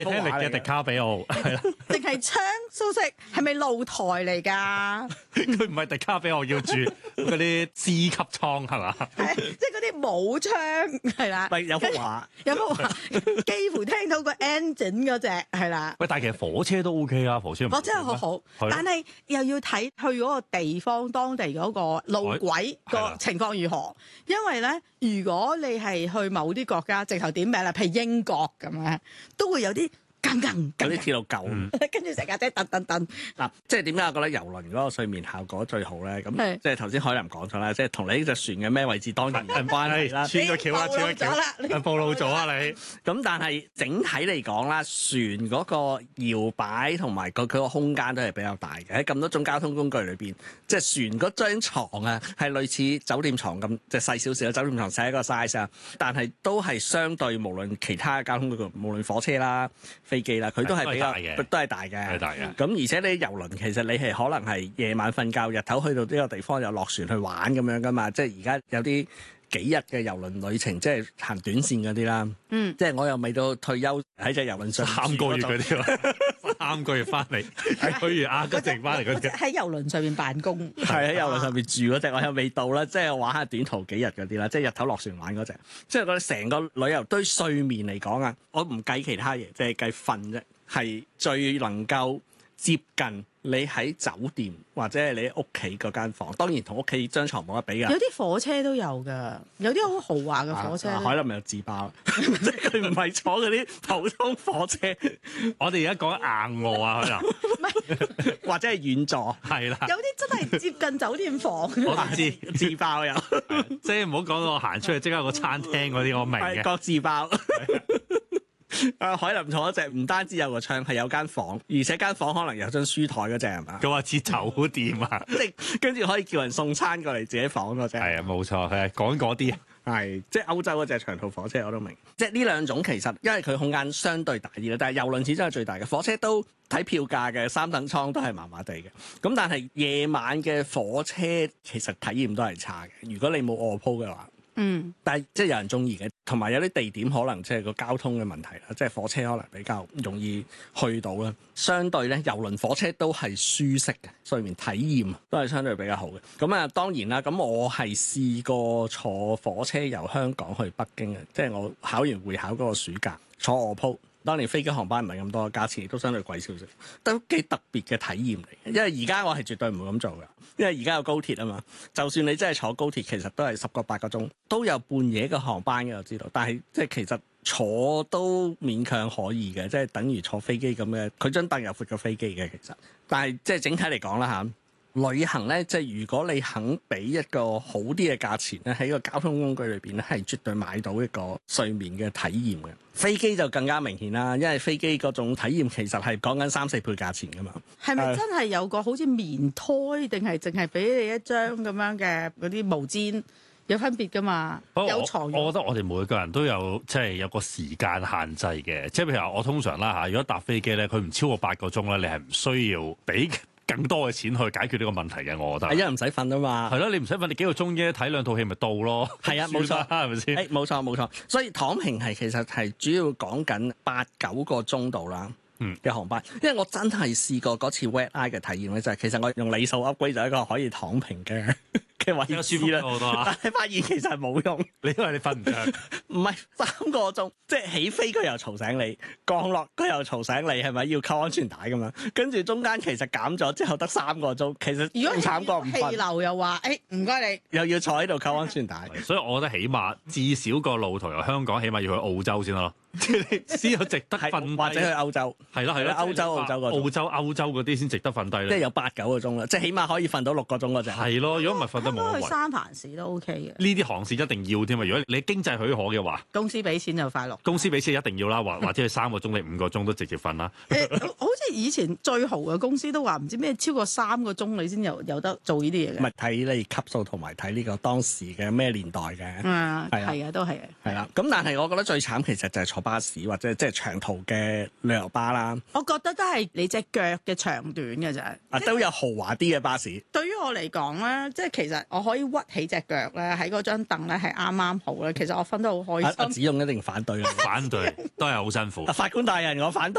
聽力嘅迪卡比奧係啦， 定係窗蘇軾係咪露台嚟㗎？ 佢唔係迪卡比奧要住嗰啲 C 級倉係嘛？ 係即係嗰啲冇窗係啦。 咪有幅畫， 有冇話幾乎聽到個 engine 嗰隻係啦？ 喂，但係其實火車都 OK 啊，火車我真係好好，但係又要睇去嗰個地方當地嗰個路軌個情況如何。因為咧，如果你係去某啲國家，直頭點名啦，譬如英國咁樣，都會有啲有啲鐵路舊， 跟住成架車噔噔噔。 嗱，即係點解我覺得郵輪嗰個睡眠效果最好咧？咁係即係頭先海林講咗啦，即係同你呢隻船嘅咩位置當然有關係啦。 穿個橋啦，穿個橋啦，暴露咗啊你！ 咁但係整體嚟講啦，船嗰個搖擺同埋佢個空間都係比較大嘅。喺咁多種交通工具裏邊，即係船嗰張牀啊，係類似酒店床咁，即係細少少嘅酒店床細一個 size 啊。但係都係相對無論其他交通工具，無論火車啦、飛機啦，佢都係比較都係大嘅。 係大嘅。 咁而且你遊輪其實你係可能係夜晚瞓覺，日頭去到呢個地方又落船去玩咁樣噶嘛。即係而家有啲幾日嘅遊輪旅程，即係行短線嗰啲啦。即係我又未到退休喺隻遊輪上 3個月嗰啲喎，3個月翻嚟，去完阿根廷翻嚟嗰啲。 喺遊輪上面辦公， 係喺遊輪上面住嗰隻，我又未到啦。即係玩下短途幾日嗰啲啦，即係日頭落船玩嗰隻。即係我哋成個旅遊對睡眠嚟講啊，我唔計其他嘢，即係計瞓啫，係最能夠接近你喺酒店或者係你屋企嗰間房，當然同屋企張床冇得比㗎。 有啲火車都有㗎，有啲好豪華嘅火車。 海林咪有自爆，即係佢唔係坐嗰啲普通火車。 我哋而家講硬卧啊，可能或者係軟座， 係啦。 有啲真係接近酒店房。 我都知自爆有， 即係唔好講到我行出去即刻個餐廳嗰啲，我明嘅。 各自爆。海林坐嗰隻唔單止有個窗，係有間房，而且間房可能有張書台嗰隻係嘛？ 佢話似酒店啊， 即係跟住可以叫人送餐過嚟自己房嗰隻。 係啊，冇錯，係講嗰啲。 係，即係歐洲嗰隻長途火車我都明。即係呢兩種其實因為佢空間相對大啲啦，但係郵輪始終係最大嘅。火車都睇票價嘅3等艙都係麻麻地嘅。咁但係夜晚嘅火車其實體驗都係差嘅。如果你冇臥鋪嘅話。但係即係有人中意嘅，同埋有啲地點可能即係個交通嘅問題啦，即係火車可能比較容易去到啦。相對咧，郵輪火車都係舒適嘅，睡眠體驗都係相對比較好嘅。咁啊，當然啦，咁我係試過坐火車由香港去北京嘅，即係我考完會考嗰個暑假坐臥鋪。當年飛機航班唔係咁多，價錢亦都相對貴少少，都幾特別嘅體驗嚟。因為而家我係絕對唔會咁做㗎，因為而家有高鐵啊嘛。就算你真係坐高鐵，其實都係10個8個鐘，都有半夜嘅航班嘅，我知道。但係即係其實坐都勉強可以嘅，即係等於坐飛機咁嘅。佢張凳又闊過飛機嘅，其實。但係即係整體嚟講啦嚇。旅行咧，即係如果你肯俾一個好啲嘅價錢咧，喺個交通工具裏邊咧，係絕對買到一個睡眠嘅體驗嘅。飛機就更加明顯啦，因為飛機嗰種體驗其實係講緊3、4倍價錢噶嘛。 係咪真係有個好似棉胎，定係淨係俾你一張咁樣嘅嗰啲毛氈？有分別噶嘛？有床。 我覺得我哋每個人都有即係有個時間限制嘅，即係譬如話我通常啦嚇，如果搭飛機咧，佢唔超過8個鐘咧，你係唔需要俾更多嘅錢去解決呢個問題嘅，我覺得。 係因為唔使瞓啊嘛。係咯，你唔使瞓，你幾個鐘啫，睇2套戲咪到咯。 係啊，冇錯， 係咪先？ 冇錯冇錯。所以躺平係其實係主要講緊8、9個鐘度啦。嘅航班，因為我真係試過嗰次 red eye 嘅體驗咧，就係其實我用里數 upgrade 咗一個可以躺平嘅位置啦，但係發現其實係冇用。 你因為你瞓唔着， 唔係3個鐘，即係起飛佢又嘈醒你，降落佢又嘈醒你，係咪要扣安全帶咁樣？跟住中間其實減咗之後得3個鐘，其實如果慘過唔瞓。 氣流又話唔該你， 又要坐喺度扣安全帶， 所以我覺得起碼至少個路途由香港起碼要去澳洲先咯。先有值得瞓， 或者去歐洲， 係咯， 歐洲歐洲嗰啲先值得瞓低啦。 即係有8、9個鐘啦，即係起碼可以瞓到6個鐘嗰隻。 係咯，如果唔係瞓得冇謂。 去三藩市都 OK 嘅。 呢啲航線一定要添啊！如果你經濟許可嘅話， 公司俾錢就快樂。 公司俾錢一定要啦，或者係3個鐘你5個鐘都直接瞓啦。 好似係以前最豪嘅公司都話唔知咩超過3個鐘你先有得做呢啲嘢嘅。 咪睇你級數同埋睇呢個當時嘅咩年代嘅。 係啊，都係。 係啦，咁但係我覺得最慘其實就係坐巴士或者即係長途嘅旅遊巴啦。 我覺得都係你隻腳嘅長短嘅啫。 都有豪華啲嘅巴士。 對於我嚟講咧，即係其實我可以屈起隻腳咧，喺嗰張凳咧係啱啱好咧。其實我瞓得好開心。 阿子勇一定反對啦， 反對都係好辛苦。 法官大人，我反對。